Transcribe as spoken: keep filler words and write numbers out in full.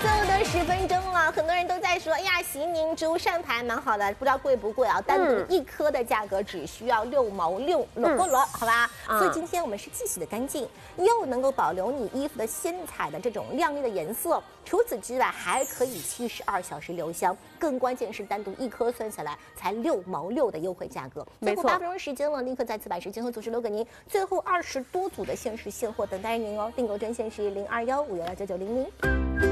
最后的十分钟了，很多人都在说，哎呀，席宁珠上台蛮好的，不知道贵不贵啊？单独一颗的价格只需要六毛六，六够了，好吧？所以今天我们是既洗的干净，又能够保留你衣服的鲜彩的这种亮丽的颜色。除此之外，还可以七十二小时留香。更关键是单独一颗算下来才六毛六的优惠价格。最后八分钟时间了，立刻再次把时间和组织留给您。最后二十多组的限时现货等待您哦，订购专线是零二幺五幺幺九九零零。